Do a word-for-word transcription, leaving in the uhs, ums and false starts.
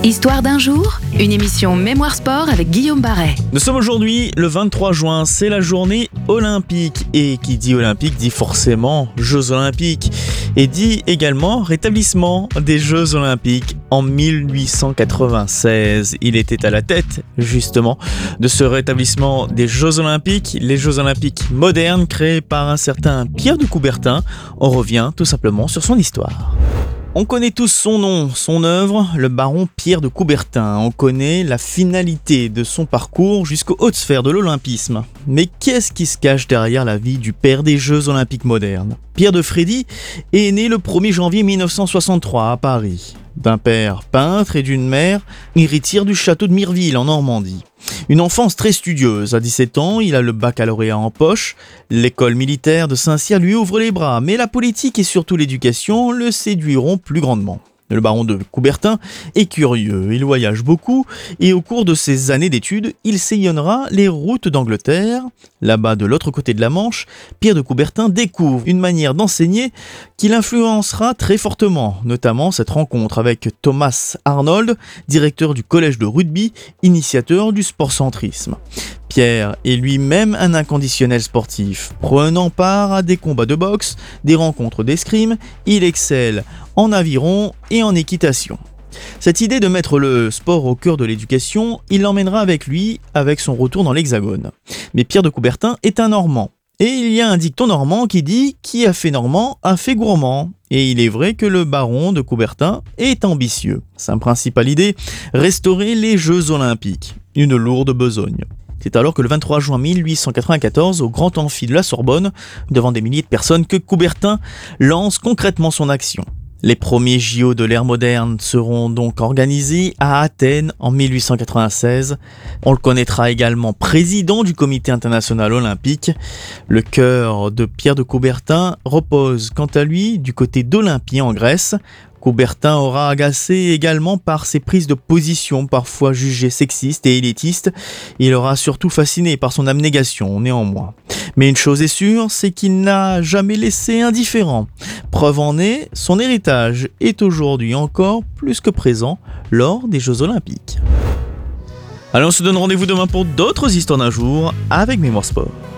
Histoire d'un jour, une émission Mémoire Sport avec Guillaume Barret. Nous sommes aujourd'hui le vingt-trois juin, c'est la journée olympique. Et qui dit olympique dit forcément Jeux olympiques. Et dit également rétablissement des Jeux olympiques en mille huit cent quatre-vingt-seize. Il était à la tête, justement, de ce rétablissement des Jeux olympiques, les Jeux olympiques modernes créés par un certain Pierre de Coubertin. On revient tout simplement sur son histoire. On connaît tous son nom, son œuvre, le baron Pierre de Coubertin. On connaît la finalité de son parcours jusqu'aux hautes sphères de l'olympisme. Mais qu'est-ce qui se cache derrière la vie du père des Jeux olympiques modernes ? Pierre de Frédy est né le premier janvier mille neuf cent soixante-trois à Paris, d'un père peintre et d'une mère héritière du château de Mireville en Normandie. Une enfance très studieuse. À dix-sept ans, il a le baccalauréat en poche. L'école militaire de Saint-Cyr lui ouvre les bras, mais la politique et surtout l'éducation le séduiront plus grandement. Le baron de Coubertin est curieux, il voyage beaucoup et au cours de ses années d'études, il sillonnera les routes d'Angleterre. Là-bas, de l'autre côté de la Manche, Pierre de Coubertin découvre une manière d'enseigner qui l'influencera très fortement, notamment cette rencontre avec Thomas Arnold, directeur du collège de rugby, initiateur du sport-centrisme. Pierre est lui-même un inconditionnel sportif. Prenant part à des combats de boxe, des rencontres d'escrime, il excelle en aviron et en équitation. Cette idée de mettre le sport au cœur de l'éducation, il l'emmènera avec lui avec son retour dans l'Hexagone. Mais Pierre de Coubertin est un Normand. Et il y a un dicton normand qui dit « Qui a fait normand a fait gourmand ». Et il est vrai que le baron de Coubertin est ambitieux. Sa principale idée, restaurer les Jeux olympiques. Une lourde besogne. C'est alors que le vingt-trois juin mille huit cent quatre-vingt-quatorze, au Grand Amphi de la Sorbonne, devant des milliers de personnes, que Coubertin lance concrètement son action. Les premiers J O de l'ère moderne seront donc organisés à Athènes en mille huit cent quatre-vingt-seize. On le connaîtra également président du Comité international olympique. Le cœur de Pierre de Coubertin repose quant à lui du côté d'Olympie en Grèce. Coubertin aura agacé également par ses prises de position parfois jugées sexistes et élitistes. Il aura surtout fasciné par son abnégation néanmoins. Mais une chose est sûre, c'est qu'il n'a jamais laissé indifférent. Preuve en est, son héritage est aujourd'hui encore plus que présent lors des Jeux olympiques. Allez, on se donne rendez-vous demain pour d'autres histoires d'un jour avec Mémoire Sport.